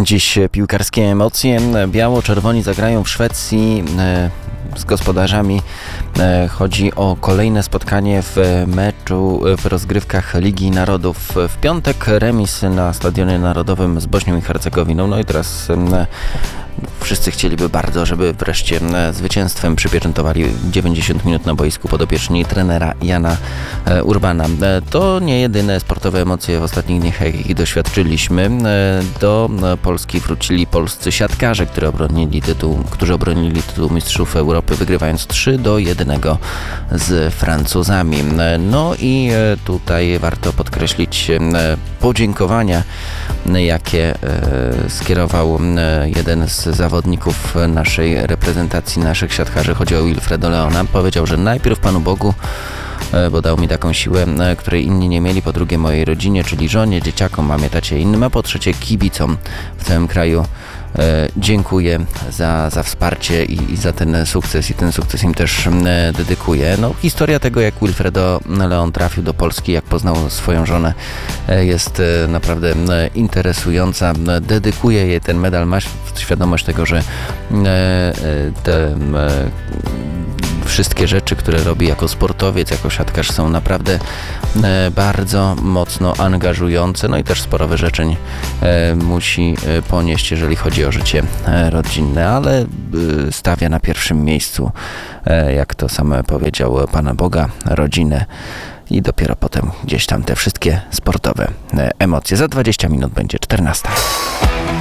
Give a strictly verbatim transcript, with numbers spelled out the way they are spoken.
Dziś piłkarskie emocje. Biało-czerwoni zagrają w Szwecji z gospodarzami. Chodzi o kolejne spotkanie w meczu w rozgrywkach Ligi Narodów. W piątek remis na Stadionie Narodowym z Bośnią i Hercegowiną. No i teraz wszyscy chcieliby bardzo, żeby wreszcie zwycięstwem przypieczętowali dziewięćdziesiąt minut na boisku podopieczni trenera Jana Urbana. To nie jedyne sportowe emocje w ostatnich dniach, jakich doświadczyliśmy. Do Polski wrócili polscy siatkarze, którzy obronili tytuł, którzy obronili tytuł mistrzów Europy, wygrywając trzy do jednego z Francuzami. No i tutaj warto podkreślić podziękowania, jakie skierował jeden z zawodników naszej reprezentacji, naszych siatkarzy. Chodzi o Wilfredo Leona. Powiedział, że najpierw Panu Bogu, bo dał mi taką siłę, której inni nie mieli, po drugie mojej rodzinie, czyli żonie, dzieciakom, mamie, tacie, innym, a po trzecie kibicom w całym kraju. E, dziękuję za, za wsparcie i, i za ten sukces i ten sukces im też e, dedykuję. No, historia tego, jak Wilfredo Leon trafił do Polski, jak poznał swoją żonę, e, jest e, naprawdę e, interesująca. Dedykuję jej ten medal. Masz świadomość tego, że e, e, te e, wszystkie rzeczy, które robi jako sportowiec, jako siatkarz, są naprawdę e, bardzo mocno angażujące, no i też sporo wyrzeczeń e, musi e, ponieść, jeżeli chodzi o życie e, rodzinne, ale e, stawia na pierwszym miejscu, e, jak to sam powiedział, Pana Boga, rodzinę i dopiero potem gdzieś tam te wszystkie sportowe e, emocje. Za dwadzieścia minut będzie czternasta.